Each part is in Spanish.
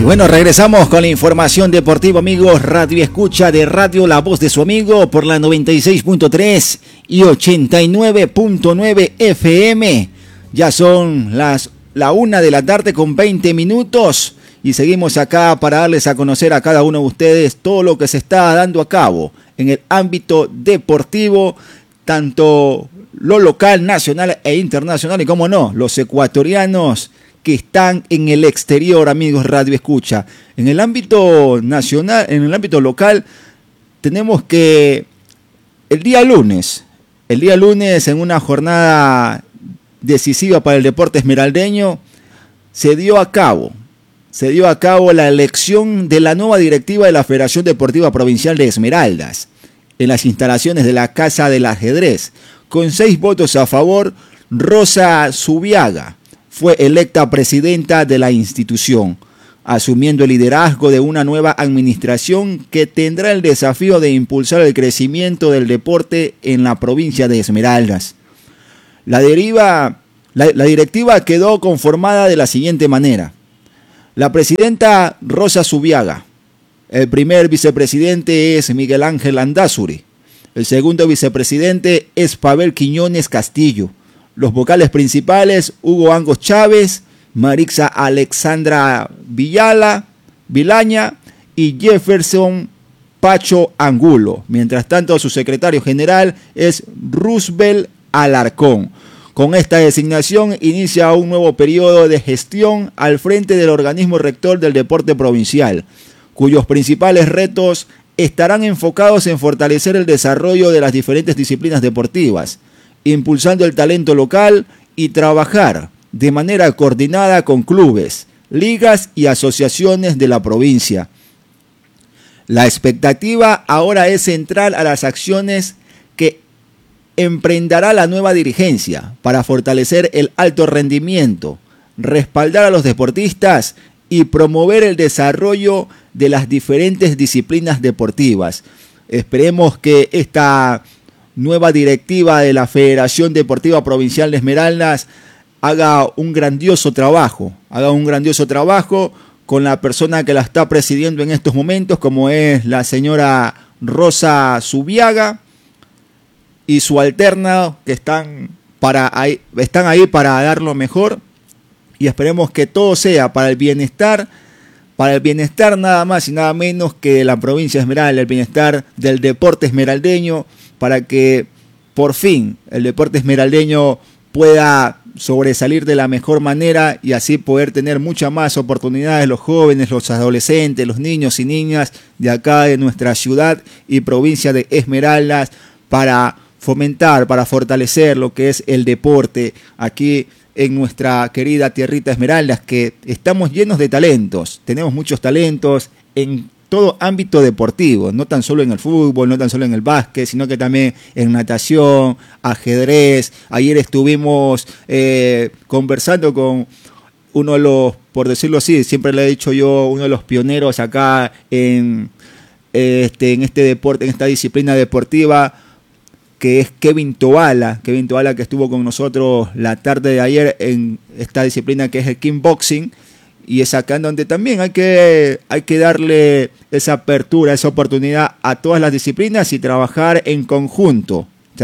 Bueno, regresamos con la información deportiva, amigos. Radio Escucha de Radio La Voz de su Amigo por la 96.3 y 89.9 FM. Ya son la 1 de la tarde con 20 minutos y seguimos acá para darles a conocer a cada uno de ustedes todo lo que se está dando a cabo en el ámbito deportivo, tanto lo local, nacional e internacional, y como no, los ecuatorianos que están en el exterior, amigos Radio Escucha. En el ámbito nacional, en el ámbito local, tenemos que el día lunes, en una jornada decisiva para el deporte esmeraldeño, se dio a cabo la elección de la nueva directiva de la Federación Deportiva Provincial de Esmeraldas, en las instalaciones de la Casa del Ajedrez. Con 6 votos a favor, Rosa Zubiaga fue electa presidenta de la institución, asumiendo el liderazgo de una nueva administración que tendrá el desafío de impulsar el crecimiento del deporte en la provincia de Esmeraldas. La directiva quedó conformada de la siguiente manera: la presidenta Rosa Zubiaga, el primer vicepresidente es Miguel Ángel Andázuri, el segundo vicepresidente es Pavel Quiñones Castillo, los vocales principales Hugo Angos Chávez, Marixa Alexandra Vilaña y Jefferson Pacho Angulo. Mientras tanto, su secretario general es Roosevelt Alarcón. Con esta designación inicia un nuevo periodo de gestión al frente del organismo rector del deporte provincial, cuyos principales retos estarán enfocados en fortalecer el desarrollo de las diferentes disciplinas deportivas, impulsando el talento local y trabajar de manera coordinada con clubes, ligas y asociaciones de la provincia. La expectativa ahora es central a las acciones que emprenderá la nueva dirigencia para fortalecer el alto rendimiento, respaldar a los deportistas y promover el desarrollo de las diferentes disciplinas deportivas. Esperemos que esta nueva directiva de la Federación Deportiva Provincial de Esmeraldas haga un grandioso trabajo con la persona que la está presidiendo en estos momentos, como es la señora Rosa Zubiaga, y su alterna, que están ahí para dar lo mejor, y esperemos que todo sea para el bienestar nada más y nada menos que de la provincia de Esmeralda, el bienestar del deporte esmeraldeño, para que por fin el deporte esmeraldeño pueda sobresalir de la mejor manera y así poder tener muchas más oportunidades los jóvenes, los adolescentes, los niños y niñas de acá de nuestra ciudad y provincia de Esmeraldas, para fomentar, para fortalecer lo que es el deporte aquí en nuestra querida tierrita Esmeraldas, que estamos llenos de talentos, tenemos muchos talentos en todo ámbito deportivo, no tan solo en el fútbol, no tan solo en el básquet, sino que también en natación, ajedrez. Ayer estuvimos conversando con uno de los, por decirlo así, siempre le he dicho yo, uno de los pioneros acá en este deporte, en esta disciplina deportiva, que es Kevin Toala, que estuvo con nosotros la tarde de ayer en esta disciplina que es el kickboxing. Y es acá en donde también hay que darle esa apertura, esa oportunidad a todas las disciplinas y trabajar en conjunto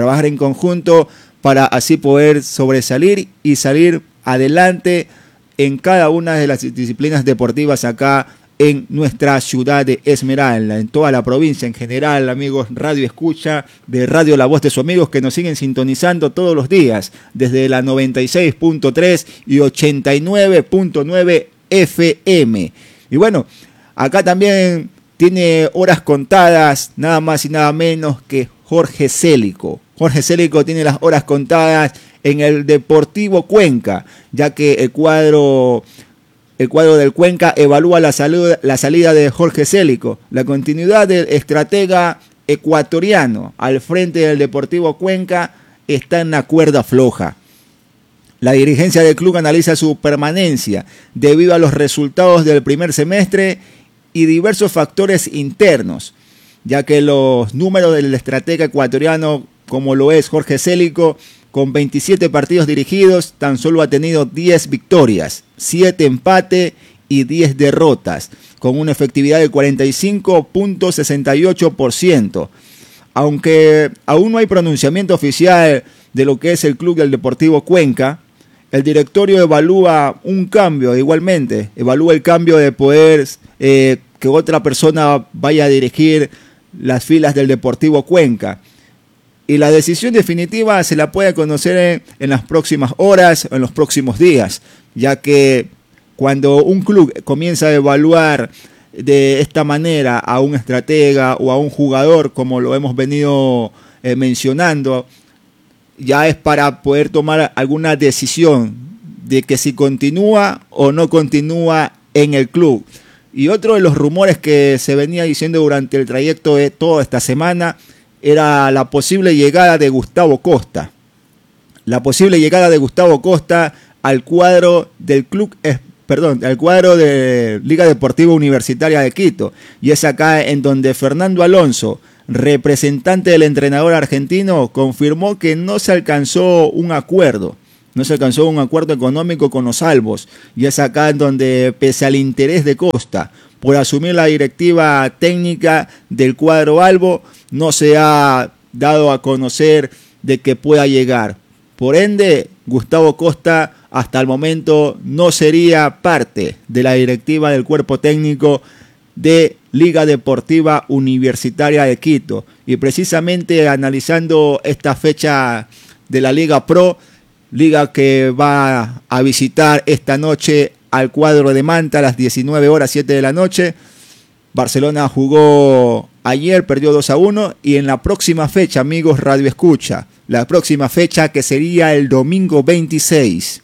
para así poder sobresalir y salir adelante en cada una de las disciplinas deportivas acá en nuestra ciudad de Esmeralda, en toda la provincia en general, amigos Radio Escucha de Radio La Voz de sus Amigos, que nos siguen sintonizando todos los días desde la 96.3 y 89.9 FM. Y bueno, acá también tiene horas contadas nada más y nada menos que Jorge Célico. Jorge Célico tiene las horas contadas en el Deportivo Cuenca, ya que el cuadro del Cuenca evalúa la salida de Jorge Célico. La continuidad del estratega ecuatoriano al frente del Deportivo Cuenca está en la cuerda floja. La dirigencia del club analiza su permanencia debido a los resultados del primer semestre y diversos factores internos, ya que los números del estratega ecuatoriano, como lo es Jorge Célico, con 27 partidos dirigidos, tan solo ha tenido 10 victorias, 7 empates y 10 derrotas, con una efectividad del 45.68%. Aunque aún no hay pronunciamiento oficial de lo que es el club del Deportivo Cuenca, el directorio evalúa un cambio igualmente, evalúa el cambio de poder que otra persona vaya a dirigir las filas del Deportivo Cuenca. Y la decisión definitiva se la puede conocer en las próximas horas, en los próximos días, ya que cuando un club comienza a evaluar de esta manera a un estratega o a un jugador, como lo hemos venido mencionando, ya es para poder tomar alguna decisión de que si continúa o no continúa en el club. Y otro de los rumores que se venía diciendo durante el trayecto de toda esta semana era la posible llegada de Gustavo Costa. La posible llegada de Gustavo Costa al cuadro del al cuadro de Liga Deportiva Universitaria de Quito. Y es acá en donde Fernando Alonso, representante del entrenador argentino, confirmó que no se alcanzó un acuerdo económico con los albos, y es acá en donde, pese al interés de Costa por asumir la directiva técnica del cuadro albo, no se ha dado a conocer de que pueda llegar. Por ende, Gustavo Costa hasta el momento no sería parte de la directiva del cuerpo técnico de Liga Deportiva Universitaria de Quito. Y precisamente analizando esta fecha de la Liga Pro, liga que va a visitar esta noche al cuadro de Manta a las 19 horas, 7 de la noche. Barcelona jugó ayer, perdió 2-1, y en la próxima fecha, amigos Radio Escucha, la próxima fecha que sería el domingo 26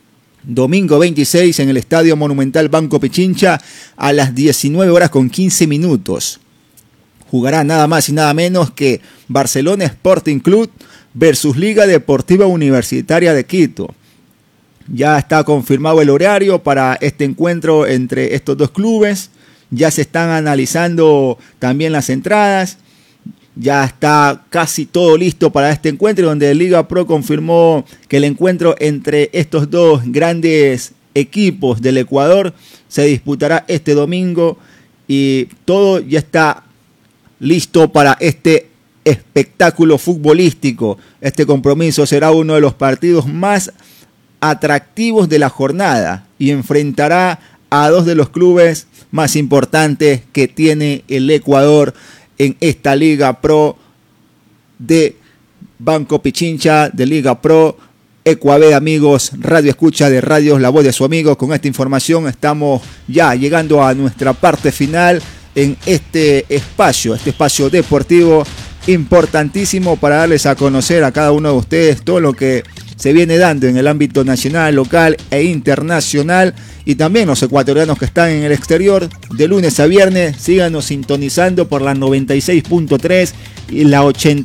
en el Estadio Monumental Banco Pichincha a las 19 horas con 15 minutos. Jugará nada más y nada menos que Barcelona Sporting Club versus Liga Deportiva Universitaria de Quito. Ya está confirmado el horario para este encuentro entre estos dos clubes. Ya se están analizando también las entradas. Ya está casi todo listo para este encuentro, donde Liga Pro confirmó que el encuentro entre estos dos grandes equipos del Ecuador se disputará este domingo, y todo ya está listo para este espectáculo futbolístico. Este compromiso será uno de los partidos más atractivos de la jornada y enfrentará a dos de los clubes más importantes que tiene el Ecuador en esta Liga Pro de Banco Pichincha, de Liga Pro Ecuaved, amigos Radio Escucha de Radios La Voz de su Amigo. Con esta información estamos ya llegando a nuestra parte final en este espacio deportivo importantísimo para darles a conocer a cada uno de ustedes todo lo que se viene dando en el ámbito nacional, local e internacional, y también los ecuatorianos que están en el exterior. De lunes a viernes, síganos sintonizando por la 96.3 y la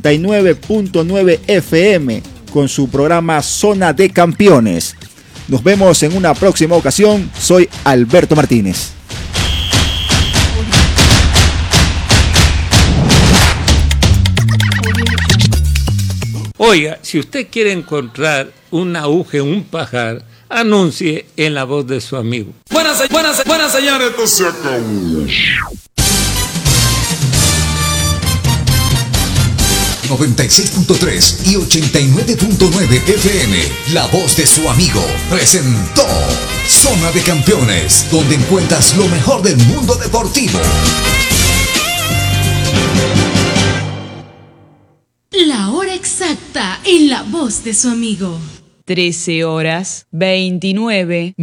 89.9 FM con su programa Zona de Campeones. Nos vemos en una próxima ocasión. Soy Alberto Martínez. Oiga, si usted quiere encontrar una aguja en un pajar, anuncie en La Voz de su Amigo. Buenas señores, esto se acabó. 96.3 y 89.9 FM, La Voz de su Amigo, presentó Zona de Campeones, donde encuentras lo mejor del mundo deportivo. La hora exacta en La Voz de su Amigo. 13:29.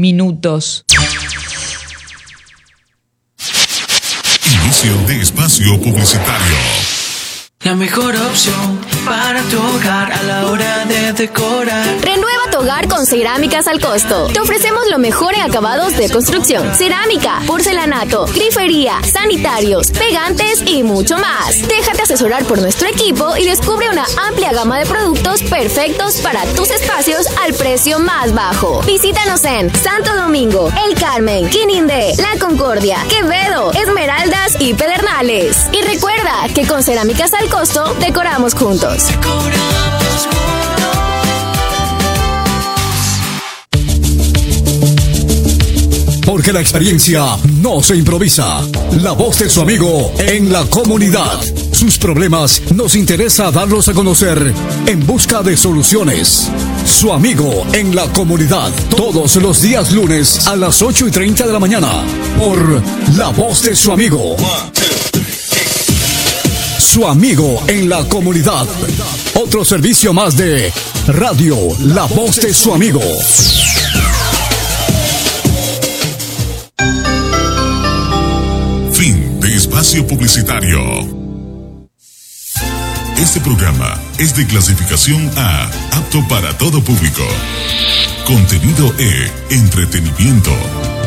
Inicio de espacio publicitario. La mejor opción para tu hogar a la hora de decorar. Renueva tu hogar con Cerámicas al Costo. Te ofrecemos lo mejor en acabados de construcción: cerámica, porcelanato, grifería, sanitarios, pegantes y mucho más. Déjate asesorar por nuestro equipo y descubre una amplia gama de productos perfectos para tus espacios al precio más bajo. Visítanos en Santo Domingo, El Carmen, Quinindé, La Concordia, Quevedo, Esmeraldas y Pedernales. Y recuerda que con Cerámicas al Costo decoramos juntos. porque la experiencia no se improvisa. La voz de su amigo en la comunidad. Sus problemas nos interesa darlos a conocer en busca de soluciones. Su amigo en la comunidad, todos los días lunes a las 8:30 de la mañana, por La Voz de su amigo. Su amigo en la comunidad. Otro servicio más de Radio La Voz de su amigo. Fin de espacio publicitario. Este programa es de clasificación A, apto para todo público. Contenido E, entretenimiento.